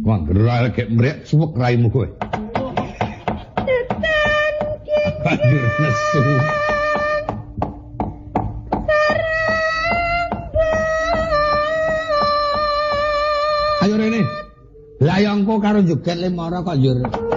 Manggeral gek mrek suwek raimu kowe. Banjur nesu. Ayo rene. Layangku karo joget lemara kok njur.